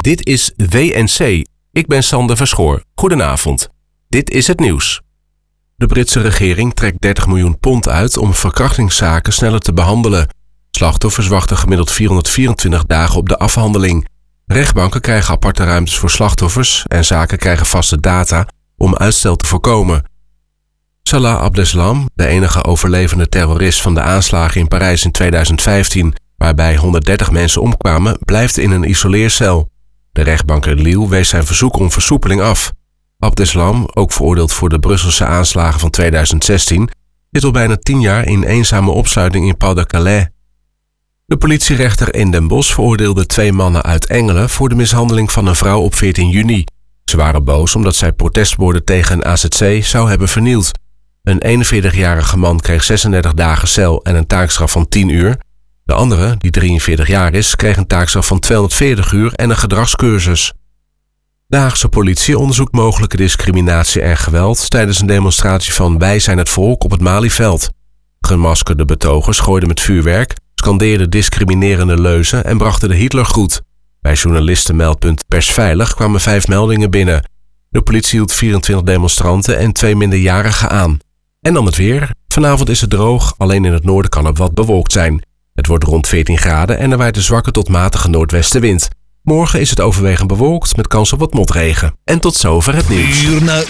Dit is WNC. Ik ben Sander Verschoor. Goedenavond. Dit is het nieuws. De Britse regering trekt 30 miljoen pond uit om verkrachtingszaken sneller te behandelen. Slachtoffers wachten gemiddeld 424 dagen op de afhandeling. Rechtbanken krijgen aparte ruimtes voor slachtoffers en zaken krijgen vaste data om uitstel te voorkomen. Salah Abdeslam, de enige overlevende terrorist van de aanslagen in Parijs in 2015, waarbij 130 mensen omkwamen, blijft in een isoleercel. De rechtbank in Lille wees zijn verzoek om versoepeling af. Abdeslam, ook veroordeeld voor de Brusselse aanslagen van 2016, zit al bijna 10 jaar in eenzame opsluiting in Pas-de-Calais. De politierechter in Den Bosch veroordeelde 2 mannen uit Engelen voor de mishandeling van een vrouw op 14 juni. Ze waren boos omdat zij protestborden tegen een AZC zou hebben vernield. Een 41-jarige man kreeg 36 dagen cel en een taakstraf van 10 uur. De andere, die 43 jaar is, kreeg een taakstraf van 240 uur en een gedragscursus. De Haagse politie onderzoekt mogelijke discriminatie en geweld tijdens een demonstratie van Wij zijn het volk op het Malieveld. Gemaskerde betogers gooiden met vuurwerk, scandeerden discriminerende leuzen en brachten de Hitlergroet. Bij journalistenmeldpunt Persveilig kwamen 5 meldingen binnen. De politie hield 24 demonstranten en 2 minderjarigen aan. En dan het weer. Vanavond is het droog, alleen in het noorden kan het wat bewolkt zijn. Het wordt rond 14 graden en er waait een zwakke tot matige noordwestenwind. Morgen is het overwegend bewolkt met kans op wat motregen. En tot zover het nieuws.